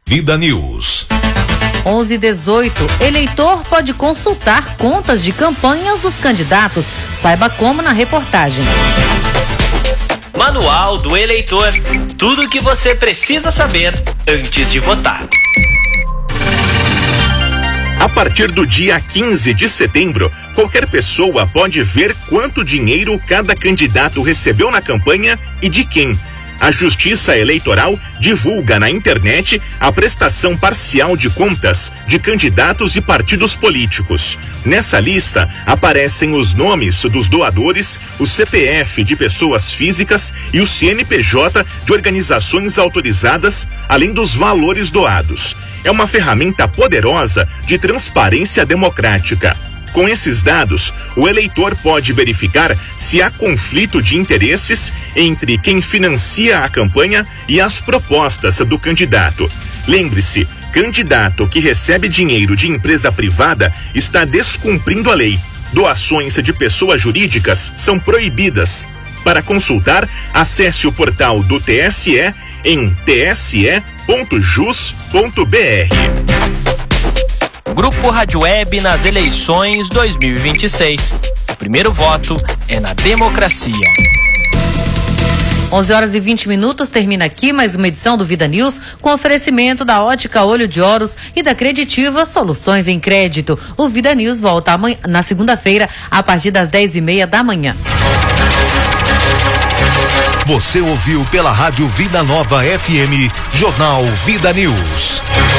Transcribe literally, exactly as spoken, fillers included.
Vida News. onze e dezoito. Eleitor pode consultar contas de campanhas dos candidatos. Saiba como na reportagem. Manual do Eleitor. Tudo o que você precisa saber antes de votar. A partir do dia quinze de setembro, qualquer pessoa pode ver quanto dinheiro cada candidato recebeu na campanha e de quem. A Justiça Eleitoral divulga na internet a prestação parcial de contas de candidatos e partidos políticos. Nessa lista aparecem os nomes dos doadores, o C P F de pessoas físicas e o C N P J de organizações autorizadas, além dos valores doados. É uma ferramenta poderosa de transparência democrática. Com esses dados, o eleitor pode verificar se há conflito de interesses entre quem financia a campanha e as propostas do candidato. Lembre-se, candidato que recebe dinheiro de empresa privada está descumprindo a lei. Doações de pessoas jurídicas são proibidas. Para consultar, acesse o portal do T S E em t s e ponto jus ponto b r. Grupo Rádio Web nas eleições dois mil e vinte e seis. O primeiro voto é na democracia. onze horas e vinte minutos, termina aqui mais uma edição do Vida News com oferecimento da Ótica Olho de Ouros e da Creditiva Soluções em Crédito. O Vida News volta amanhã, na segunda-feira, a partir das dez e meia da manhã. Você ouviu pela Rádio Vida Nova F M, Jornal Vida News.